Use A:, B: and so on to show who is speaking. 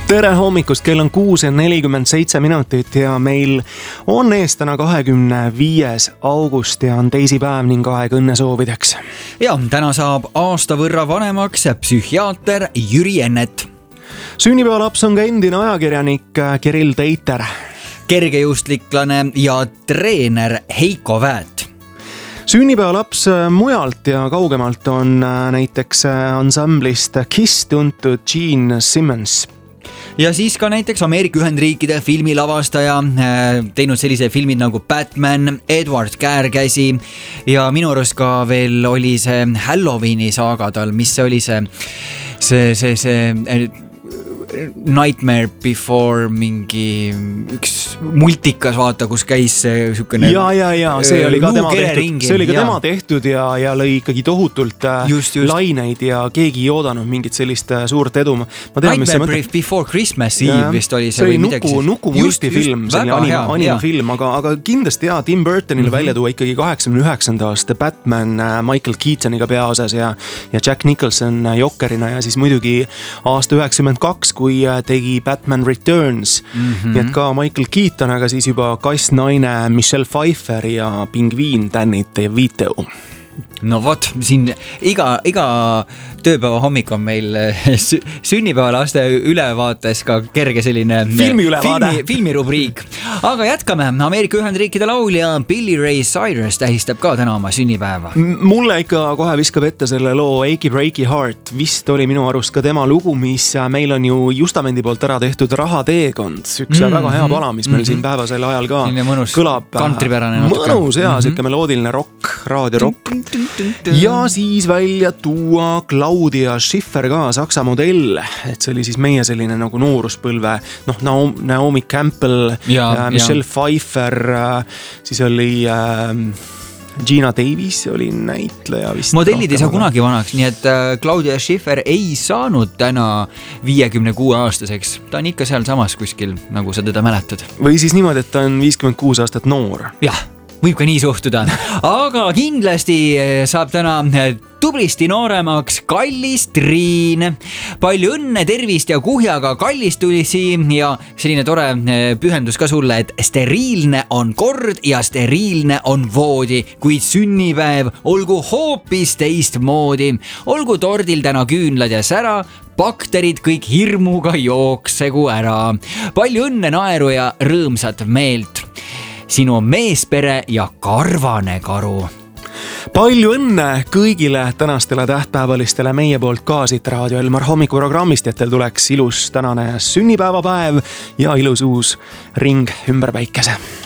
A: Tere hommikust, kell on 6:47 ja meil on ees täna 25. august ja on teisipäev ning aeg õnnesoovideks.
B: Ja täna saab aasta võrra vanemaks psühhiaater Jüri Ennet.
A: Sünnipäevalaps on ka endine ajakirjanik Kirill Teiter.
B: Kergejõustiklane ja treener Heiko Väät.
A: Sünnipäevalaps mujalt ja kaugemalt on näiteks ansamblist Kiss tuntud Gene Simmons.
B: Ja siis ka näiteks Ameerika Ühendriikide filmilavastaja, teinud sellise filmid nagu Batman, Edward Käärkäsi ja minu arust ka veel oli see Halloweeni saaga tal, mis oli see Nightmare Before mingi üks multikas, vaata, kus käis see sükene
A: see oli ka tema tehtud ja lõi ikkagi tohutult
B: just.
A: laineid ja keegi ei oodanud mingit sellist suurt edu.
B: Nightmare Before Christmas Eve vist oli see või midagi.
A: Nuku multifilm, animafilm, aga kindlasti Tim Burtonile välja tuua ikkagi 89. aasta Batman Michael Keatoniga peaosas ja Jack Nicholson Jokerina ja siis muidugi aasta 92, kui tegi Batman Returns. Nii et ka Michael Keaton, aga siis juba kassnaine Michelle Pfeiffer ja pingviin Danny DeVito.
B: No vot, siin iga tööpäeva hommik on meil sünnipäevalaste ülevaates ka kerge selline filmirubriik. Aga jätkame. Ameerika Ühendriikide laulja Billy Ray Cyrus tähistab ka täna oma sünnipäeva.
A: Mulle ikka kohe viskab ette selle loo Achy Breaky Heart. Vist oli minu arust ka tema lugu, mis meil on ju Justamendi poolt ära tehtud Rahateekond. Üks väga hea pala, mis meil siin päevasel ajal ka kõlab.
B: Kantripärane natuke.
A: Mõnus ja siuke meloodiline rock, raadiorock. Ja siis välja tuua Claudia Schiffer ka, Saksa modell, et see oli siis meie selline nagu nooruspõlve, Naomi Campbell, Michelle Pfeiffer, siis oli Gina Davis oli näitleja vist.
B: Modellid ei saa kunagi vanaks, nii et Claudia Schiffer ei saanud täna 56 aastaseks. Ta on ikka seal samas kuskil, nagu sa teda mäletad.
A: Või siis niimoodi, et ta on 56 aastat noor.
B: Jah. Võib ka nii suhtuda, aga kindlasti saab täna tublisti nooremaks Kallis Triin. Palju õnne, tervist ja kuhjaga Kallis tulisi ja selline tore pühendus ka sulle, et steriilne on kord ja steriilne on voodi, kuid sünnipäev olgu hoopis teistmoodi. Olgu tordil täna küünlad ja sära, bakterid kõik hirmuga jooksegu ära. Palju õnne, naeru ja rõõmsat meelt. Sinu meespere ja karvane karu.
A: Palju õnne kõigile tänastele tähtpäevalistele meie poolt ka siit Raadio Elmar hommikuprogrammist, et teil tuleks ilus tänane sünnipäevapäev ja ilus uus ring ümber päikese.